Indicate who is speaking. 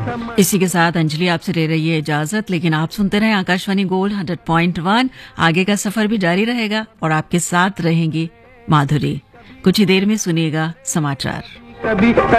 Speaker 1: इसी के साथ अंजलि आपसे ले रही है इजाजत, लेकिन आप सुनते रहे आकाशवाणी गोल्ड 100.1। आगे का सफर भी जारी रहेगा और आपके साथ रहेंगी माधुरी। कुछ ही देर में सुनिएगा समाचार।